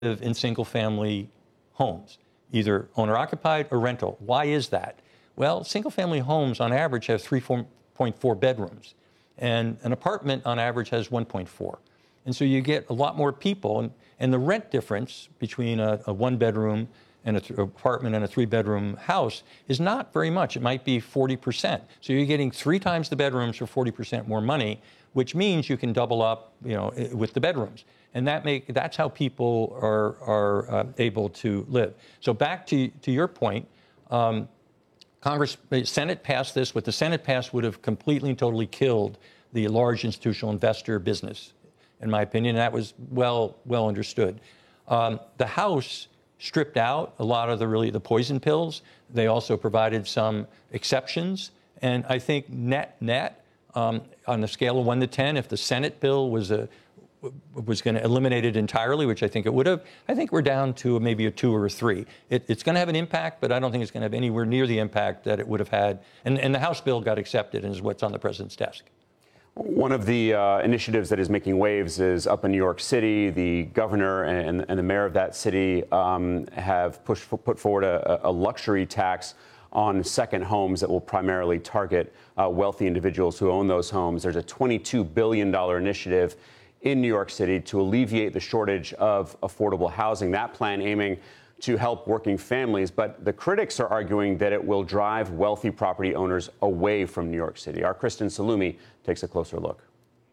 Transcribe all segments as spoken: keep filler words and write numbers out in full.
live in single-family homes, either owner-occupied or rental. Why is that? Well, single-family homes on average have three point four bedrooms, and an apartment on average has one point four. And so you get a lot more people, and, and the rent difference between a, a one-bedroom and an th- apartment and a three-bedroom house is not very much. It might be forty percent. So you're getting three times the bedrooms for forty percent more money, which means you can double up, you know, with the bedrooms. And that make that's how people are are uh, able to live. So back to to your point, um, Congress, the Senate passed this. What the Senate passed would have completely and totally killed the large institutional investor business, in my opinion. And that was well well understood. Um, the House stripped out a lot of the really the poison pills. They also provided some exceptions. And I think net net um, on the scale of one to ten, if the Senate bill was a was going to eliminate it entirely, which I think it would have, I think we're down to maybe a two or a three. It, it's going to have an impact, but I don't think it's going to have anywhere near the impact that it would have had. And, and the House bill got accepted and is what's on the president's desk. One of the uh, initiatives that is making waves is up in New York City. The governor and, and the mayor of that city um, have pushed, put forward a, a luxury tax on second homes that will primarily target uh, wealthy individuals who own those homes. There's a twenty-two billion dollars initiative in New York City to alleviate the shortage of affordable housing. That plan aiming to help working families, but the critics are arguing that it will drive wealthy property owners away from New York City. Our Kristen Salumi takes a closer look.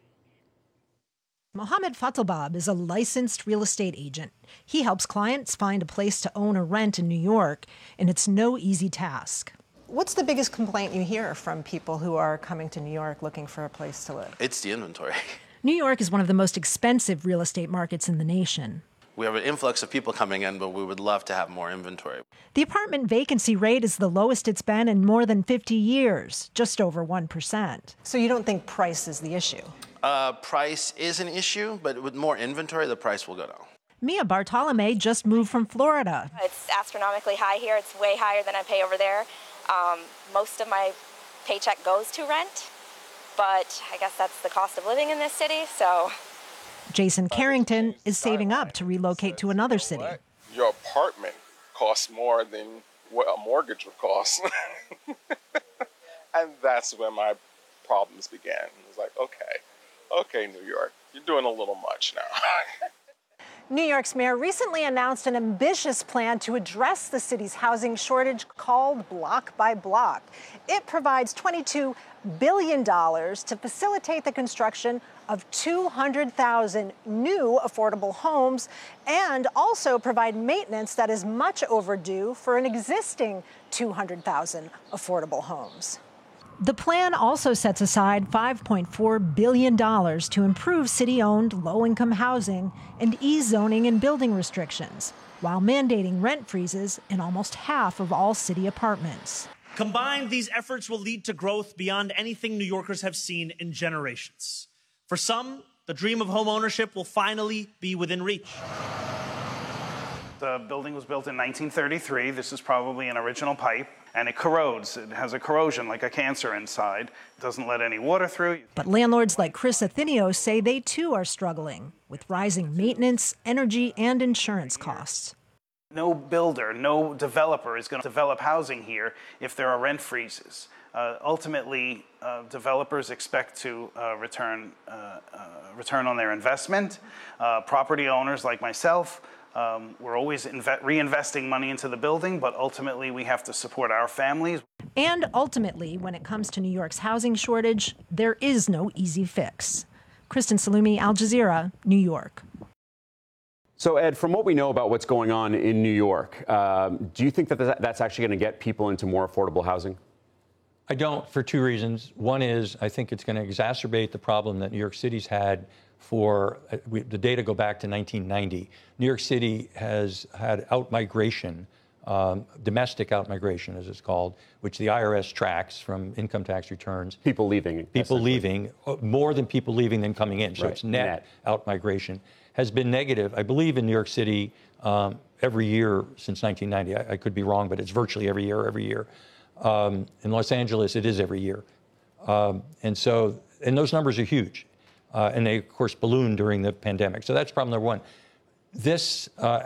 Mohammed Fatalbab is a licensed real estate agent. He helps clients find a place to own or rent in New York, and it's no easy task. What's the biggest complaint you hear from people who are coming to New York looking for a place to live? It's the inventory. New York is one of the most expensive real estate markets in the nation. We have an influx of people coming in, but we would love to have more inventory. The apartment vacancy rate is the lowest it's been in more than fifty years, just over one percent. So you don't think price is the issue? Uh, price is an issue, but with more inventory, the price will go down. Mia Bartolome just moved from Florida. It's astronomically high here. It's way higher than I pay over there. Um, most of my paycheck goes to rent, but I guess that's the cost of living in this city, so... Jason Carrington is saving up to relocate to another city. Your apartment costs more than what a mortgage would cost. And that's when my problems began. It was like, okay, okay, New York, you're doing a little much now. New York's mayor recently announced an ambitious plan to address the city's housing shortage called Block by Block. It provides twenty-two billion dollars to facilitate the construction of two hundred thousand new affordable homes and also provide maintenance that is much overdue for an existing two hundred thousand affordable homes. The plan also sets aside five point four billion dollars to improve city-owned low-income housing and ease zoning and building restrictions, while mandating rent freezes in almost half of all city apartments. Combined, these efforts will lead to growth beyond anything New Yorkers have seen in generations. For some, the dream of home ownership will finally be within reach. The building was built in nineteen thirty-three. This is probably an original pipe, and it corrodes. It has a corrosion like a cancer inside. It doesn't let any water through. But landlords like Chris Athenio say they too are struggling with rising maintenance, energy, and insurance costs. No builder, no developer is going to develop housing here if there are rent freezes. Uh, ultimately, uh, developers expect to uh, return, uh, uh, return on their investment. Uh, property owners like myself, um, we're always inve- reinvesting money into the building, but ultimately we have to support our families. And ultimately, when it comes to New York's housing shortage, there is no easy fix. Kristen Salumi, Al Jazeera, New York. So, Ed, from what we know about what's going on in New York, um, do you think that that's actually going to get people into more affordable housing? I don't, for two reasons. One is I think it's going to exacerbate the problem that New York City's had for, uh, we, the data go back to nineteen ninety. New York City has had out-migration, um, domestic out-migration, as it's called, which the I R S tracks from income tax returns. People leaving. People leaving, more than people leaving than coming in. So Right. it's net, Net. out-migration, has been negative, I believe, in New York City um, every year since nineteen ninety. I, I could be wrong, but it's virtually every year, every year. Um, in Los Angeles, it is every year. Um, and so, and those numbers are huge. Uh, and they, of course, ballooned during the pandemic. So that's problem number one. This uh,